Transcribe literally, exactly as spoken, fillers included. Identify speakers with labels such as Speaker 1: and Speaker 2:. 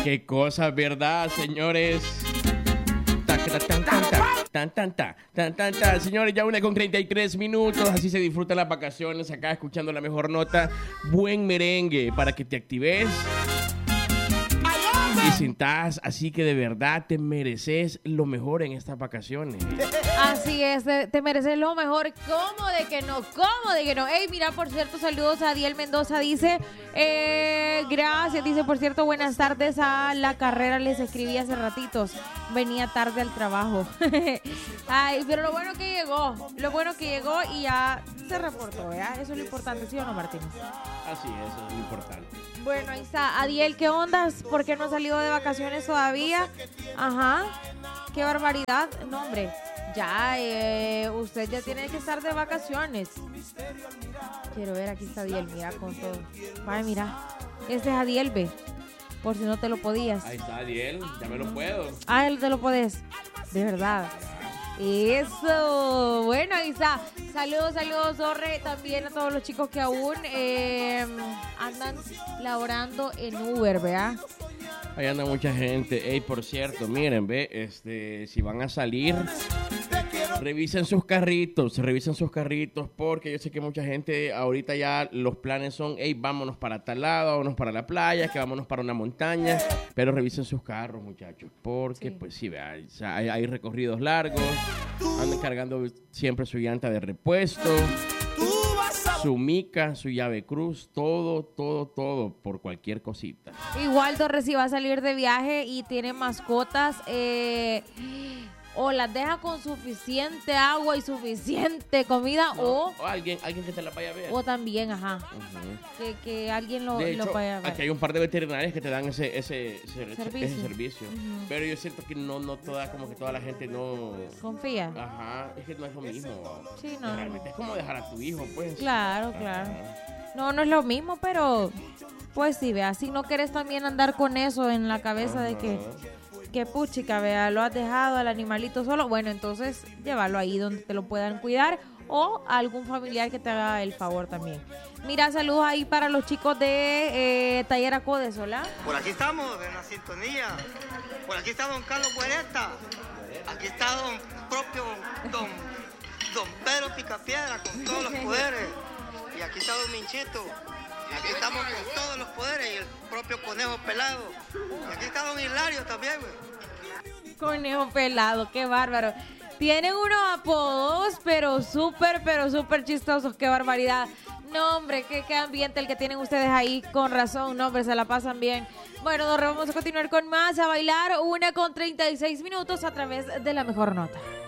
Speaker 1: Qué cosa, ¿verdad, señores? Tan, tan, tan, tan, tan, tan, tan, tan, tan, tan. Señores, ya una con treinta y tres minutos. Así se disfrutan las vacaciones acá escuchando la mejor nota. Buen merengue para que te actives y sintas así que de verdad te mereces lo mejor en estas vacaciones.
Speaker 2: Así es, te, te mereces lo mejor. ¿Cómo de que no? ¿Cómo de que no? Ey, mira, por cierto, saludos a Adiel Mendoza. Dice, eh, gracias. Dice, por cierto, buenas tardes a la carrera. Les escribí hace ratitos. Venía tarde al trabajo. Ay, pero lo bueno que llegó. Lo bueno que llegó y ya se reportó, ¿verdad? Eso es lo importante, ¿sí o no, Martínez?
Speaker 1: Así es, eso es lo importante.
Speaker 2: Bueno, ahí está. Adiel, ¿qué ondas? ¿Por qué no ha salido de vacaciones todavía? Ajá. Qué barbaridad. No, hombre. Ya, eh, usted ya tiene que estar de vacaciones. Quiero ver, aquí está Adiel, mira con todo. Vaya, mira. Este es Adiel, ve. Por si no te lo podías.
Speaker 1: Ahí está Adiel, ya me lo puedo.
Speaker 2: Ah, él te lo podés. De verdad. Eso. Bueno, ahí está. Saludos, saludos, Zorre. También a todos los chicos que aún eh, andan laborando en Uber, ¿verdad?
Speaker 1: Ahí anda mucha gente. Ey, por cierto, miren, ve, este, si van a salir, revisen sus carritos, revisen sus carritos, porque yo sé que mucha gente ahorita ya los planes son, hey, vámonos para tal lado, vámonos para la playa, que vámonos para una montaña, pero revisen sus carros, muchachos, porque sí. Pues sí, vean, o sea, hay, hay recorridos largos, andan cargando siempre su llanta de repuesto, su mica, su llave cruz, todo, todo, todo, por cualquier cosita.
Speaker 2: Igual Torres, si va a salir de viaje y tiene mascotas, eh, o las deja con suficiente agua y suficiente comida, no, o,
Speaker 1: o alguien, alguien que te la vaya a ver.
Speaker 2: O también, ajá, uh-huh. que, que alguien lo,
Speaker 1: de hecho,
Speaker 2: lo vaya a ver.
Speaker 1: Aquí hay un par de veterinarias que te dan ese, ese, ese servicio, ese servicio.
Speaker 2: Uh-huh.
Speaker 1: Pero yo siento que no, no toda, como que toda la gente no
Speaker 2: confía.
Speaker 1: Ajá, es que no es lo mismo.
Speaker 2: Sí, no.
Speaker 1: Realmente es como dejar a tu hijo, pues.
Speaker 2: Claro,
Speaker 1: ajá.
Speaker 2: claro. No, no es lo mismo, pero pues sí, vea, si no quieres también andar con eso en la cabeza, ajá, de que que puchica, vea, lo has dejado al animalito solo, bueno, entonces llévalo ahí donde te lo puedan cuidar o a algún familiar que te haga el favor también. Mira, saludos ahí para los chicos de eh, Taller Acodes, ¿hola?
Speaker 3: Por aquí estamos, en la sintonía. Por aquí está don Carlos Buereta. Aquí está don propio don, don Pedro Picapiedra con todos los poderes. Y aquí está don Minchito. Y aquí estamos con todos los poderes y el propio Conejo Pelado. Y aquí está don Hilario también, güey.
Speaker 2: Conejo Pelado, qué bárbaro. Tienen unos apodos, pero súper, pero súper chistosos, qué barbaridad. No, hombre, qué, qué ambiente el que tienen ustedes ahí, con razón, no, hombre, se la pasan bien. Bueno, Dorre, vamos a continuar con más, a bailar, una con treinta y seis minutos a través de La Mejor Nota.